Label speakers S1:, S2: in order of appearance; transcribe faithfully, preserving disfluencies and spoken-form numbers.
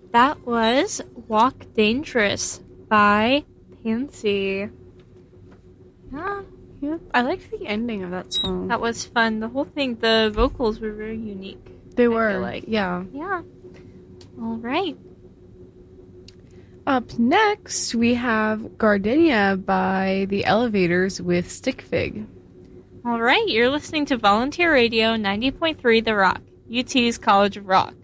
S1: That was Walk Dangerous by Pansy. Yeah.
S2: Yep, I liked the ending of that song.
S1: That was fun. The whole thing, the vocals were very unique.
S2: They
S1: I
S2: were,
S1: feel like.
S2: yeah.
S1: Yeah. All right.
S2: Up next, we have Gardenia by The Elevators with Stick Fig.
S1: All right. You're listening to Volunteer Radio ninety point three The Rock, U T's College of Rock.